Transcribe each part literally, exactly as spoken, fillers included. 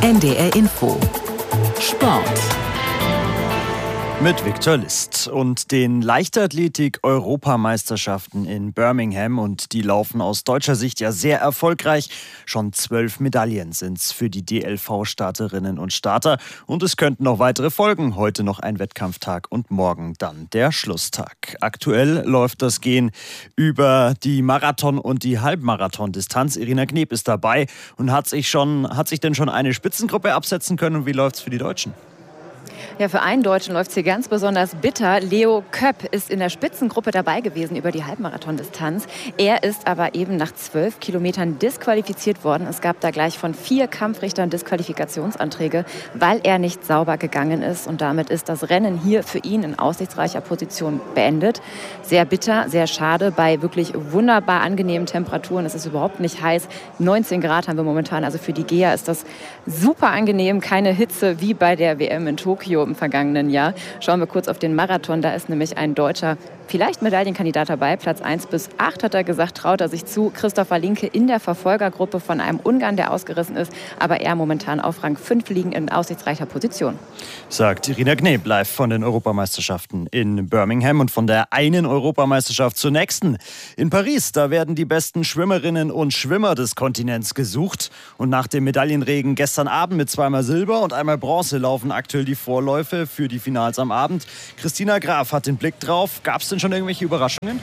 N D R Info Sport mit Viktor List und den Leichtathletik-Europameisterschaften in Birmingham, und die laufen aus deutscher Sicht ja sehr erfolgreich. Schon zwölf Medaillen sind es für die D L V-Starterinnen und Starter, und es könnten noch weitere folgen. Heute noch ein Wettkampftag und morgen dann der Schlusstag. Aktuell läuft das Gehen über die Marathon- und die Halbmarathon-Distanz. Irina Kneb ist dabei und hat sich schon, hat sich denn schon eine Spitzengruppe absetzen können, und wie läuft es für die Deutschen? Ja, für einen Deutschen läuft es hier ganz besonders bitter. Leo Köpp ist in der Spitzengruppe dabei gewesen über die Halbmarathon-Distanz. Er ist aber eben nach zwölf Kilometern disqualifiziert worden. Es gab da gleich von vier Kampfrichtern Disqualifikationsanträge, weil er nicht sauber gegangen ist. Und damit ist das Rennen hier für ihn in aussichtsreicher Position beendet. Sehr bitter, sehr schade. Bei wirklich wunderbar angenehmen Temperaturen. Es ist überhaupt nicht heiß. neunzehn Grad haben wir momentan. Also für die Geher ist das super angenehm. Keine Hitze wie bei der W M in Tokio im vergangenen Jahr. Schauen wir kurz auf den Marathon. Da ist nämlich ein Deutscher, vielleicht Medaillenkandidat dabei. Platz eins bis acht hat er gesagt, traut er sich zu. Christopher Linke in der Verfolgergruppe von einem Ungarn, der ausgerissen ist. Aber er momentan auf Rang fünf liegen in aussichtsreicher Position. Sagt Irina Kneb live von den Europameisterschaften in Birmingham und von der einen Europameisterschaft zur nächsten. In Paris, da werden die besten Schwimmerinnen und Schwimmer des Kontinents gesucht. Und nach dem Medaillenregen gestern Abend mit zweimal Silber und einmal Bronze laufen aktuell die Vorläufe für die Finals am Abend. Christina Graf hat den Blick drauf. Gab es denn schon irgendwelche Überraschungen?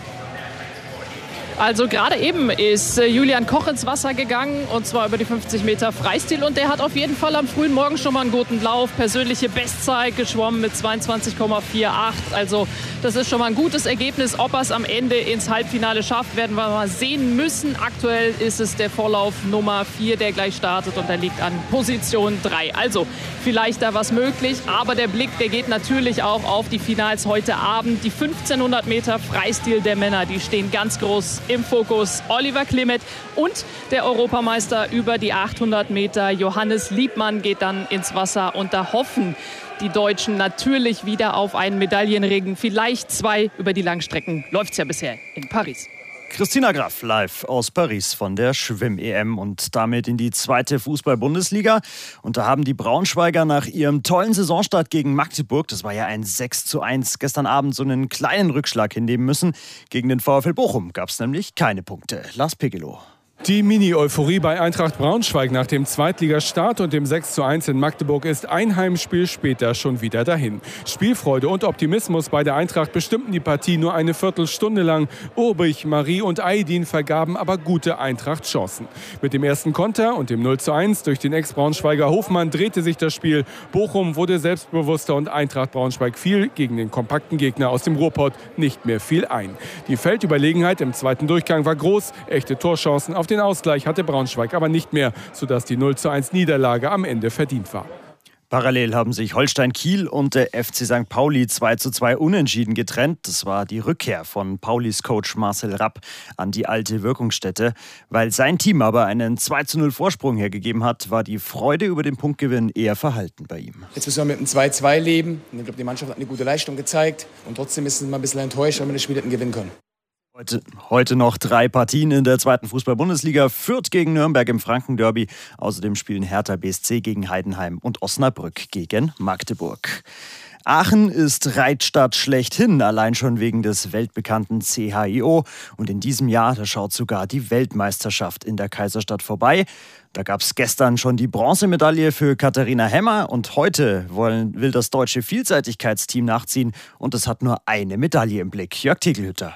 Also gerade eben ist Julian Koch ins Wasser gegangen, und zwar über die fünfzig Meter Freistil, und der hat auf jeden Fall am frühen Morgen schon mal einen guten Lauf. Persönliche Bestzeit geschwommen mit zweiundzwanzig Komma achtzig. Also das ist schon mal ein gutes Ergebnis. Ob er es am Ende ins Halbfinale schafft, werden wir mal sehen müssen. Aktuell ist es der Vorlauf Nummer vier, der gleich startet, und der liegt an Position drei. Also vielleicht da was möglich, aber der Blick, der geht natürlich auch auf die Finals heute Abend. Die fünfzehnhundert Meter Freistil der Männer, die stehen ganz groß im Fokus. Oliver Klimet und der Europameister über die achthundert Meter, Johannes Liebmann, geht dann ins Wasser, und da hoffen die Deutschen natürlich wieder auf einen Medaillenregen, vielleicht zwei. Über die Langstrecken läuft es ja bisher in Paris. Christina Graf live aus Paris von der Schwimm-E M und damit in die zweite Fußball-Bundesliga. Und da haben die Braunschweiger nach ihrem tollen Saisonstart gegen Magdeburg, das war ja ein sechs zu eins, gestern Abend so einen kleinen Rückschlag hinnehmen müssen. Gegen den VfL Bochum gab es nämlich keine Punkte. Lars Pegelow. Die Mini-Euphorie bei Eintracht Braunschweig nach dem Zweitligastart und dem sechs zu eins in Magdeburg ist ein Heimspiel später schon wieder dahin. Spielfreude und Optimismus bei der Eintracht bestimmten die Partie nur eine Viertelstunde lang. Urbich, Marie und Aydin vergaben aber gute Eintracht-Chancen. Mit dem ersten Konter und dem null zu eins durch den Ex-Braunschweiger Hofmann drehte sich das Spiel. Bochum wurde selbstbewusster und Eintracht Braunschweig fiel gegen den kompakten Gegner aus dem Ruhrpott nicht mehr viel ein. Die Feldüberlegenheit im zweiten Durchgang war groß, echte Torchancen auf den Ausgleich hatte Braunschweig aber nicht mehr, sodass die null zu eins Niederlage am Ende verdient war. Parallel haben sich Holstein Kiel und der F C Sankt Pauli zwei zu zwei unentschieden getrennt. Das war die Rückkehr von Paulis Coach Marcel Rapp an die alte Wirkungsstätte. Weil sein Team aber einen zwei zu null Vorsprung hergegeben hat, war die Freude über den Punktgewinn eher verhalten bei ihm. Jetzt müssen wir mit einem zwei zu zwei leben. Ich glaube, die Mannschaft hat eine gute Leistung gezeigt. Und trotzdem ist es mal ein bisschen enttäuscht, weil wir das Spiel hätten gewinnen können. Heute, heute noch drei Partien in der zweiten Fußball-Bundesliga. Fürth gegen Nürnberg im Franken-Derby. Außerdem spielen Hertha B S C gegen Heidenheim und Osnabrück gegen Magdeburg. Aachen ist Reitstadt schlechthin, allein schon wegen des weltbekannten C H I O. Und in diesem Jahr, da schaut sogar die Weltmeisterschaft in der Kaiserstadt vorbei. Da gab es gestern schon die Bronzemedaille für Katharina Hemmer, und heute wollen, will das deutsche Vielseitigkeitsteam nachziehen, und es hat nur eine Medaille im Blick. Jörg Tegelhütter.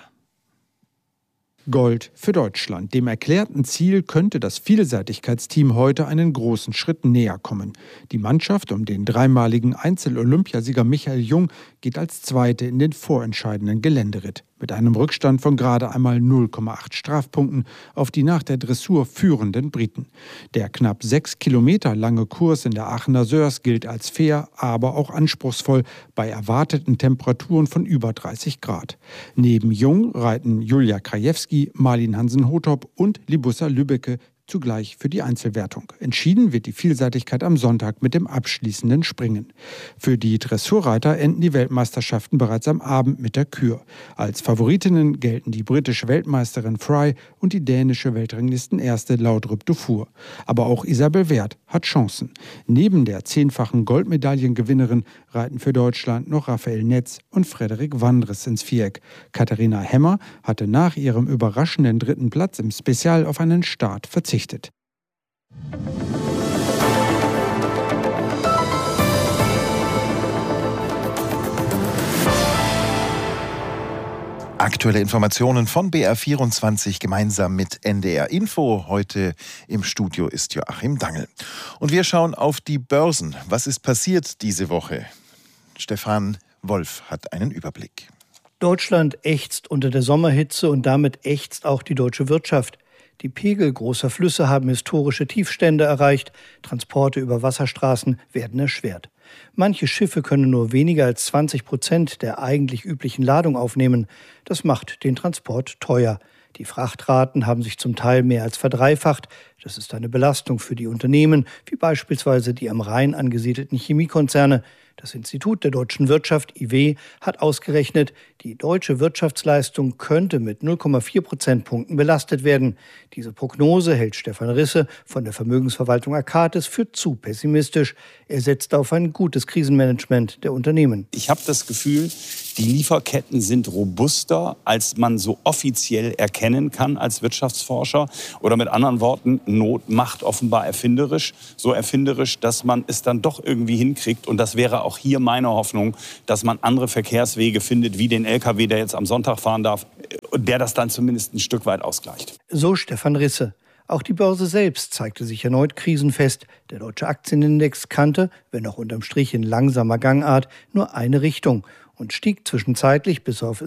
Gold für Deutschland. Dem erklärten Ziel könnte das Vielseitigkeitsteam heute einen großen Schritt näher kommen. Die Mannschaft um den dreimaligen Einzel-Olympiasieger Michael Jung geht als Zweite in den vorentscheidenden Geländeritt. Mit einem Rückstand von gerade einmal null Komma acht Strafpunkten auf die nach der Dressur führenden Briten. Der knapp sechs Kilometer lange Kurs in der Aachener Sörs gilt als fair, aber auch anspruchsvoll bei erwarteten Temperaturen von über dreißig Grad. Neben Jung reiten Julia Krajewski, Marlin Hansen-Hotop und Libussa Lübbecke zugleich für die Einzelwertung. Entschieden wird die Vielseitigkeit am Sonntag mit dem abschließenden Springen. Für die Dressurreiter enden die Weltmeisterschaften bereits am Abend mit der Kür. Als Favoritinnen gelten die britische Weltmeisterin Fry und die dänische Weltranglistenerste Laudrup Dufour. Aber auch Isabel Werth hat Chancen. Neben der zehnfachen Goldmedaillengewinnerin reiten für Deutschland noch Raphael Netz und Frederik Wandres ins Viereck. Katharina Hemmer hatte nach ihrem überraschenden dritten Platz im Spezial auf einen Start verzichtet. Aktuelle Informationen von B R vierundzwanzig gemeinsam mit N D R Info. Heute im Studio ist Joachim Dangl. Und wir schauen auf die Börsen. Was ist passiert diese Woche? Stefan Wolf hat einen Überblick. Deutschland ächzt unter der Sommerhitze und damit ächzt auch die deutsche Wirtschaft. Die Pegel großer Flüsse haben historische Tiefstände erreicht. Transporte über Wasserstraßen werden erschwert. Manche Schiffe können nur weniger als zwanzig Prozent der eigentlich üblichen Ladung aufnehmen. Das macht den Transport teuer. Die Frachtraten haben sich zum Teil mehr als verdreifacht. Das ist eine Belastung für die Unternehmen, wie beispielsweise die am Rhein angesiedelten Chemiekonzerne. Das Institut der deutschen Wirtschaft, I W, hat ausgerechnet, die deutsche Wirtschaftsleistung könnte mit null Komma vier Prozentpunkten belastet werden. Diese Prognose hält Stefan Risse von der Vermögensverwaltung Akatis für zu pessimistisch. Er setzt auf ein gutes Krisenmanagement der Unternehmen. Ich habe das Gefühl, die Lieferketten sind robuster, als man so offiziell erkennen kann als Wirtschaftsforscher. Oder mit anderen Worten, Not macht offenbar erfinderisch. So erfinderisch, dass man es dann doch irgendwie hinkriegt. Und das wäre auch hier meine Hoffnung, dass man andere Verkehrswege findet, wie den L K W, der jetzt am Sonntag fahren darf, der das dann zumindest ein Stück weit ausgleicht. So Stefan Risse. Auch die Börse selbst zeigte sich erneut krisenfest. Der deutsche Aktienindex kannte, wenn auch unterm Strich in langsamer Gangart, nur eine Richtung und stieg zwischenzeitlich bis auf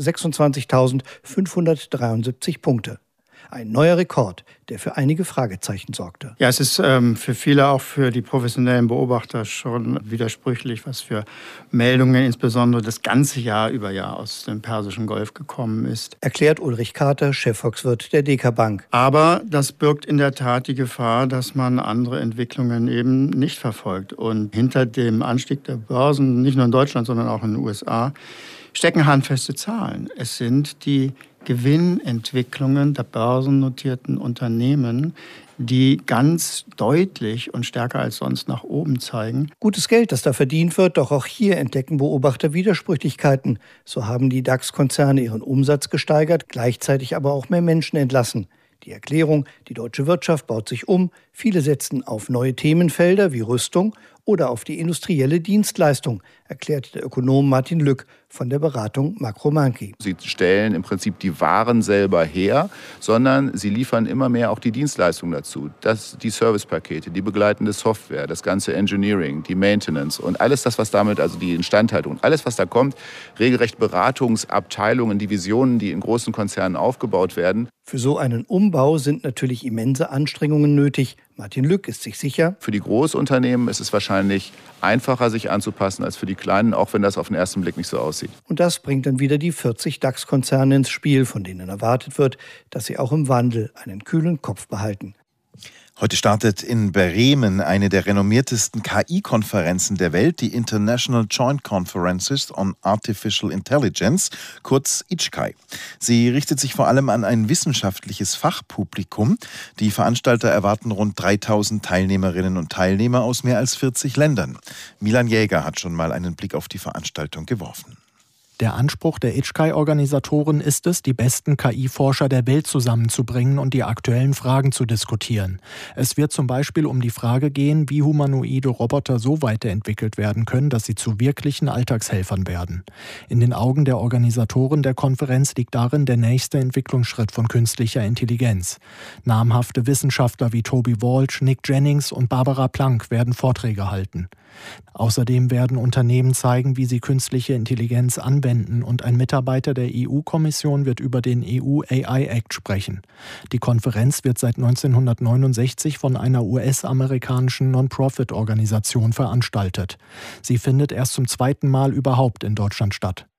sechsundzwanzigtausendfünfhundertdreiundsiebzig Punkte. Ein neuer Rekord, der für einige Fragezeichen sorgte. Ja, es ist ähm, für viele, auch für die professionellen Beobachter, schon widersprüchlich, was für Meldungen insbesondere das ganze Jahr über Jahr aus dem Persischen Golf gekommen ist. Erklärt Ulrich Kater, Chefvolkswirt der D K Bank. Aber das birgt in der Tat die Gefahr, dass man andere Entwicklungen eben nicht verfolgt. Und hinter dem Anstieg der Börsen, nicht nur in Deutschland, sondern auch in den U S A, stecken handfeste Zahlen. Es sind die Gewinnentwicklungen der börsennotierten Unternehmen, die ganz deutlich und stärker als sonst nach oben zeigen. Gutes Geld, das da verdient wird, doch auch hier entdecken Beobachter Widersprüchlichkeiten. So haben die DAX-Konzerne ihren Umsatz gesteigert, gleichzeitig aber auch mehr Menschen entlassen. Die Erklärung, die deutsche Wirtschaft baut sich um, viele setzen auf neue Themenfelder wie Rüstung oder auf die industrielle Dienstleistung, erklärt der Ökonom Martin Lück von der Beratung Makromanki. Sie stellen im Prinzip die Waren selber her, sondern sie liefern immer mehr auch die Dienstleistung dazu. Das, die Servicepakete, die begleitende Software, das ganze Engineering, die Maintenance und alles das, was damit, also die Instandhaltung, alles, was da kommt, regelrecht Beratungsabteilungen, Divisionen, die in großen Konzernen aufgebaut werden. Für so einen Umbau sind natürlich immense Anstrengungen nötig. Martin Lück ist sich sicher. Für die Großunternehmen ist es wahrscheinlich einfacher, sich anzupassen, als für die Kleinen, auch wenn das auf den ersten Blick nicht so aussieht. Und das bringt dann wieder die vierzig DAX-Konzerne ins Spiel, von denen erwartet wird, dass sie auch im Wandel einen kühlen Kopf behalten. Heute startet in Bremen eine der renommiertesten K I-Konferenzen der Welt, die International Joint Conferences on Artificial Intelligence, kurz I J C A I. Sie richtet sich vor allem an ein wissenschaftliches Fachpublikum. Die Veranstalter erwarten rund dreitausend Teilnehmerinnen und Teilnehmer aus mehr als vierzig Ländern. Milan Jäger hat schon mal einen Blick auf die Veranstaltung geworfen. Der Anspruch der I J C A I-Organisatoren ist es, die besten K I-Forscher der Welt zusammenzubringen und die aktuellen Fragen zu diskutieren. Es wird zum Beispiel um die Frage gehen, wie humanoide Roboter so weiterentwickelt werden können, dass sie zu wirklichen Alltagshelfern werden. In den Augen der Organisatoren der Konferenz liegt darin der nächste Entwicklungsschritt von künstlicher Intelligenz. Namhafte Wissenschaftler wie Toby Walsh, Nick Jennings und Barbara Planck werden Vorträge halten. Außerdem werden Unternehmen zeigen, wie sie künstliche Intelligenz anwenden, und ein Mitarbeiter der E U-Kommission wird über den E U A I Act sprechen. Die Konferenz wird seit neunzehnhundertneunundsechzig von einer U S-amerikanischen Non-Profit-Organisation veranstaltet. Sie findet erst zum zweiten Mal überhaupt in Deutschland statt.